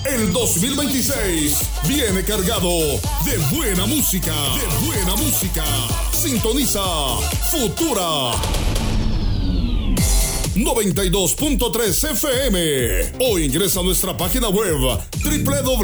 El 2026 viene cargado de buena música. Sintoniza Futura 92.3 FM o ingresa a nuestra página web www.futura.com.